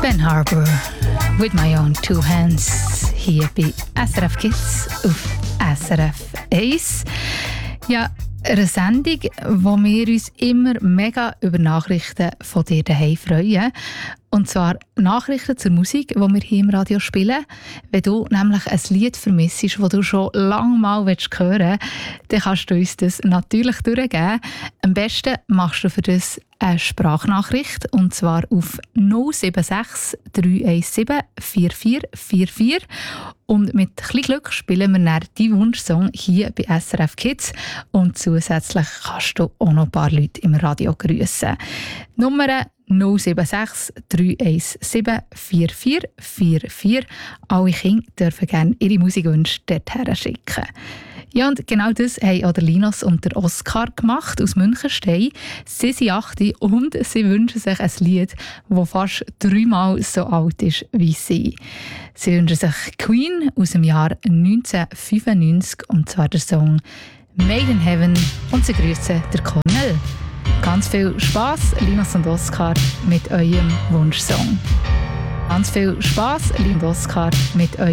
Ben Harbour, With My Own Two Hands, hier bei SRF Kids auf SRF 1. Ja, eine Sendung, wo wir uns immer mega über Nachrichten von dir daheim freuen. Und zwar Nachrichten zur Musik, die wir hier im Radio spielen. Wenn du nämlich ein Lied vermisst, das du schon lange mal hören willst, dann kannst du uns das natürlich durchgeben. Am besten machst du für das eine Sprachnachricht, und zwar auf 076 317 4444. Und mit ein bisschen Glück spielen wir dann deinen Wunschsong hier bei SRF Kids. Und zusätzlich kannst du auch noch ein paar Leute im Radio grüßen. Nummer 076 317 4444. Alle Kinder dürfen gerne ihre Musikwünsche dorthin schicken. Ja, und genau das haben auch der Linus und der Oskar gemacht aus Münchenstein. Sie sind 8 und sie wünschen sich ein Lied, das fast 3-mal so alt ist wie sie. Sie wünschen sich Queen aus dem Jahr 1995, und zwar der Song Made in Heaven, und sie grüßen der Cornel. Ganz viel Spass, Linus und Oskar, mit eurem Wunschsong. Ganz viel Spass, Linus und Oskar, mit eurem